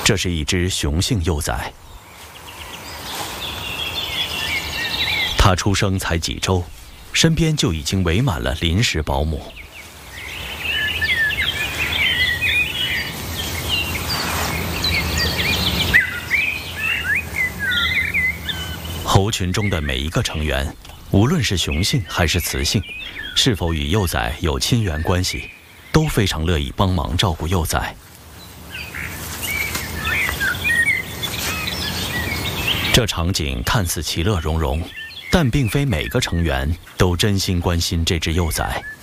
这是一只雄性幼崽，它出生才几周，身边就已经围满了临时保姆。猴群中的每一个成员，无论是雄性还是雌性，是否与幼崽有亲缘关系，都非常乐意帮忙照顾幼崽。这场景看似其乐融融，但并非每个成员都真心关心这只幼崽。